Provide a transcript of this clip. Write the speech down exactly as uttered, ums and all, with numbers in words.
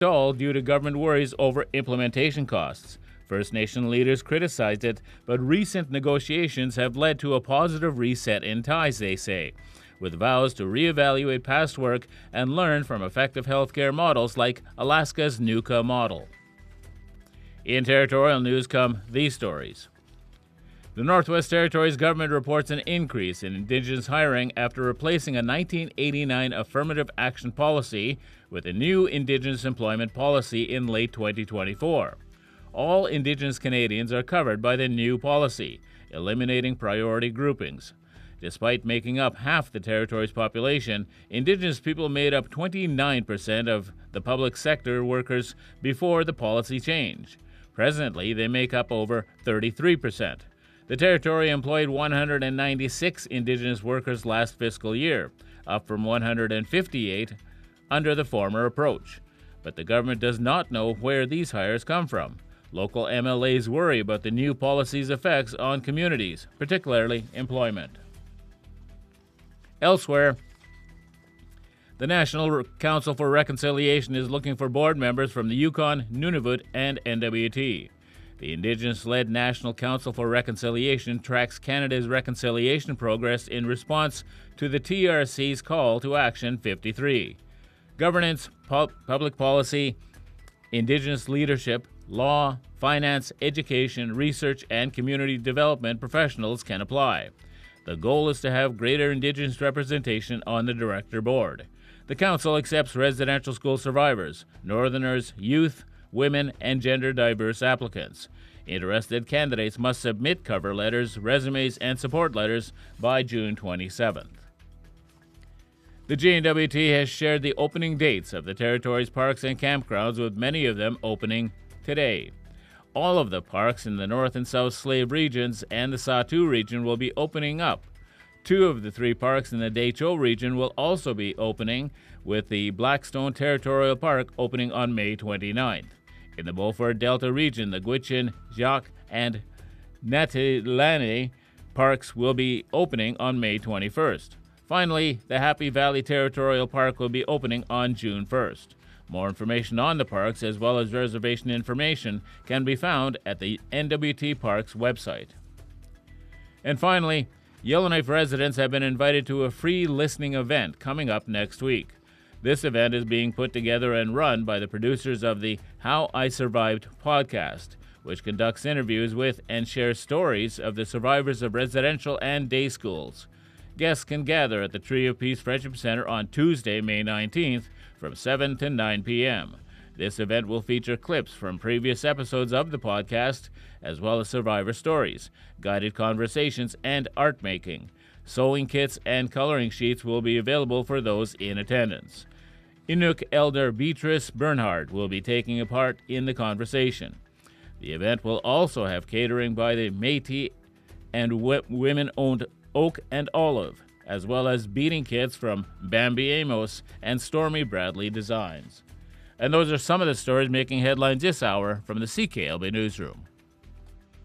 stalled due to government worries over implementation costs. First Nation leaders criticized it, but recent negotiations have led to a positive reset in ties, they say, with vows to reevaluate past work and learn from effective healthcare models like Alaska's NUCA model. In territorial news come these stories. The Northwest Territories government reports an increase in Indigenous hiring after replacing a nineteen eighty-nine affirmative action policy with a new Indigenous employment policy in late twenty twenty-four. All Indigenous Canadians are covered by the new policy, eliminating priority groupings. Despite making up half the territory's population, Indigenous people made up twenty-nine percent of the public sector workers before the policy change. Presently, they make up over thirty-three percent. The territory employed one hundred ninety-six Indigenous workers last fiscal year, up from one hundred fifty-eight under the former approach. But the government does not know where these hires come from. Local M L As worry about the new policy's effects on communities, particularly employment. Elsewhere, the National Council for Reconciliation is looking for board members from the Yukon, Nunavut, and N W T. The Indigenous-led National Council for Reconciliation tracks Canada's reconciliation progress in response to the T R C's call to Action fifty-three. Governance, pu- public policy, Indigenous leadership, law, finance, education, research, and community development professionals can apply. The goal is to have greater Indigenous representation on the director board. The Council accepts residential school survivors, Northerners, youth, women, and gender-diverse applicants. Interested candidates must submit cover letters, resumes, and support letters by June twenty-seventh. The G N W T has shared the opening dates of the territory's parks and campgrounds, with many of them opening today. All of the parks in the North and South Slave regions and the Sahtu region will be opening up. Two of the three parks in the Dehcho region will also be opening, with the Blackstone Territorial Park opening on May twenty-ninth. In the Beaufort Delta region, the Gwich'in, Jacques, and Natilane parks will be opening on May twenty-first. Finally, the Happy Valley Territorial Park will be opening on June first. More information on the parks, as well as reservation information, can be found at the N W T Parks website. And finally, Yellowknife residents have been invited to a free listening event coming up next week. This event is being put together and run by the producers of the How I Survived podcast, which conducts interviews with and shares stories of the survivors of residential and day schools. Guests can gather at the Tree of Peace Friendship Center on Tuesday, May nineteenth, from seven to nine p.m. This event will feature clips from previous episodes of the podcast, as well as survivor stories, guided conversations, and art making. Sewing kits and coloring sheets will be available for those in attendance. Inuk Elder Beatrice Bernhard will be taking a part in the conversation. The event will also have catering by the Métis and w- women-owned Oak and Olive, as well as beading kits from Bambi Amos and Stormy Bradley Designs. And those are some of the stories making headlines this hour from the C K L B Newsroom.